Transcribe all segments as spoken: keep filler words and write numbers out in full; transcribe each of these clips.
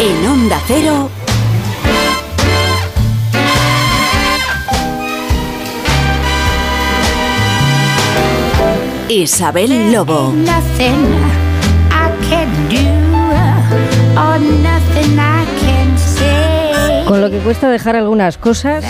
En Onda Cero, Isabel Lobo. Con lo que cuesta dejar algunas cosas,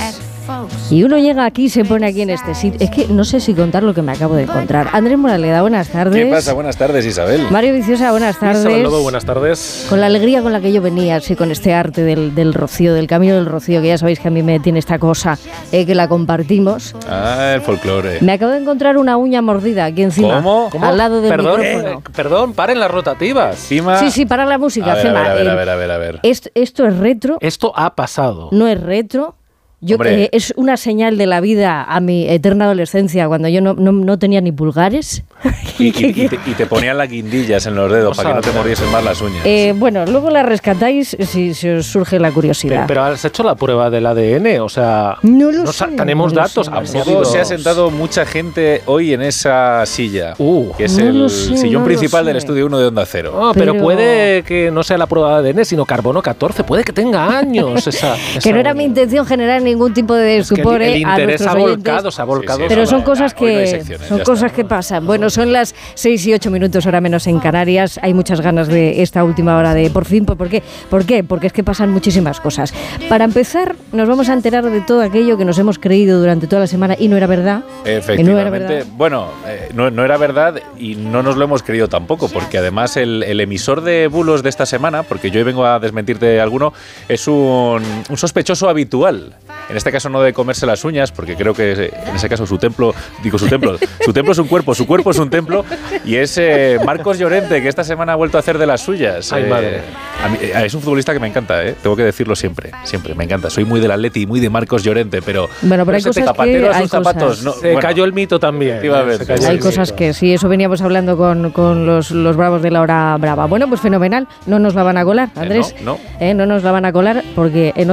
y uno llega aquí y se pone aquí en este sitio. Es que no sé si contar lo que me acabo de encontrar. Andrés Moraleda, buenas tardes. ¿Qué pasa? Buenas tardes, Isabel. Mario Viciosa, buenas tardes. Isabel Lobo, buenas tardes. Con la alegría con la que yo venía, así con este arte del, del rocío, del camino del rocío, que ya sabéis que a mí me tiene esta cosa, eh, que la compartimos. Ah, el folclore. Me acabo de encontrar una uña mordida aquí encima. ¿Cómo? ¿Cómo? Al lado del perdón, micrófono. eh, perdón, paren las rotativas. Encima... Sí, sí, para la música, A ver, Gema. a ver, a ver, Eh, a ver, a ver, a ver. Esto, esto es retro, Esto ha pasado. no es retro. Yo Hombre. eh, es una señal de la vida a mi eterna adolescencia, cuando yo no, no, no tenía ni pulgares. Y, y- y te, y te ponían las guindillas en los dedos O sea, para que no te mordiesen más las uñas. Eh, bueno, luego la rescatáis si, si os surge la Pero, curiosidad. pero has hecho la prueba del A D N, o sea, No lo sé, tenemos no lo datos. sé, ha no lo sé. Luego podido- se ha sentado mucha gente hoy en esa silla, Uh. que es No el lo sé, sillón no lo principal sé. del estudio uno de Onda Cero. Ah, pero, Pero- puede que no sea la prueba de A D N, sino carbono catorce. Puede que tenga años esa. Que esa- no era mi intención generar ningún tipo de Es que el- estupor el, eh, a interés nuestros ha oyentes. volcado, se ha volcado. Sí, sí, Pero no, son no, cosas hoy no hay que secciones, son ya cosas está. que pasan. Bueno, son las seis y ocho minutos, hora menos en Canarias. Hay muchas ganas de esta última hora de por fin. ¿Por qué? ¿Por qué? Porque es que pasan muchísimas cosas. Para empezar, nos vamos a enterar de todo aquello que nos hemos creído durante toda la semana y no era verdad. Efectivamente. Que no era verdad. Bueno, eh, no, no era verdad y no nos lo hemos creído tampoco, porque además el, el emisor de bulos de esta semana, porque yo hoy vengo a desmentirte alguno, es un, un sospechoso habitual. En este caso no de comerse las uñas, porque creo que en ese caso su templo, digo su templo, su templo es un cuerpo, su cuerpo es un templo, y es eh, Marcos Llorente, que esta semana ha vuelto a hacer de las suyas. Ay, Eh, madre. a mí- eh, es un futbolista que me encanta, eh, tengo que decirlo siempre, siempre, me encanta. Soy muy del Atleti y muy de Marcos Llorente, pero... Bueno, pero hay ese cosas tecapatero que a sus hay zapatos, cosas. no, Se bueno. cayó el mito también. Efectivamente. Se cayó Hay el cosas mito. que sí, eso veníamos hablando con, con los, los bravos de la hora brava. Bueno, pues fenomenal. No nos la van a colar, Andrés. no, no. Eh, no nos la van a colar porque en